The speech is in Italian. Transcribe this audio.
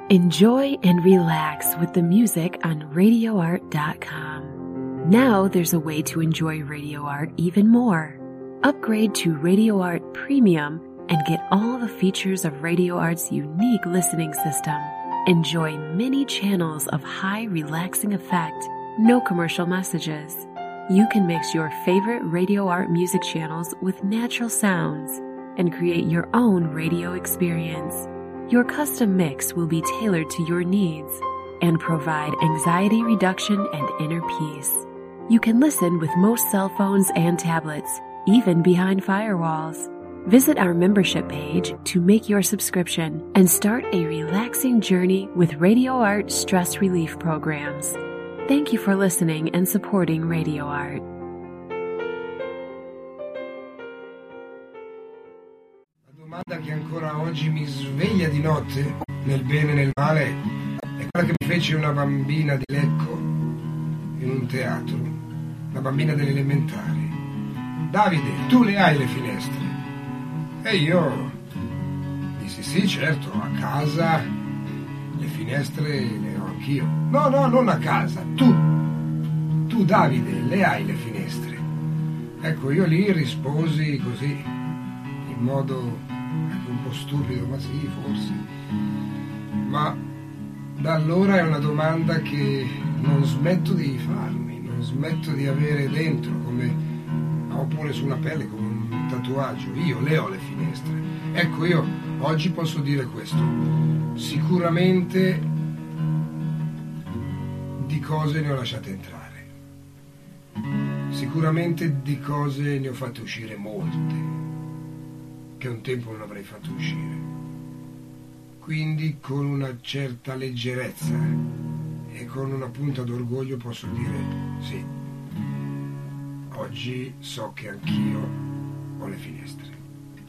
Enjoy and relax with the music on RadioArt.com. Now there's a way to enjoy Radio Art even more. Upgrade to Radio Art Premium and get all the features of Radio Art's unique listening system. Enjoy many channels of high relaxing effect, no commercial messages. You can mix your favorite Radio Art music channels with natural sounds and create your own radio experience. Your custom mix will be tailored to your needs and provide anxiety reduction and inner peace. You can listen with most cell phones and tablets, even behind firewalls. Visit our membership page to make your subscription and start a relaxing journey with Radio Art stress relief programs. Thank you for listening and supporting Radio Art. La domanda che ancora oggi mi sveglia di notte, nel bene e nel male, è quella che mi fece una bambina di Lecco in un teatro, una bambina delle elementari. Davide, tu le hai le finestre? E io dissi sì, certo, a casa le finestre le ho anch'io. No, non a casa, tu Davide, le hai le finestre? Ecco, io lì risposi così, in modo un po' stupido, ma sì, forse. Ma da allora è una domanda che non smetto di farmi, non smetto di avere dentro, come oppure su una pelle, come un tatuaggio. Io le ho le finestre. Ecco, io oggi posso dire questo: sicuramente di cose ne ho lasciate entrare, sicuramente di cose ne ho fatte uscire molte che un tempo non avrei fatto uscire. Quindi con una certa leggerezza e con una punta d'orgoglio posso dire sì, oggi so che anch'io ho le finestre.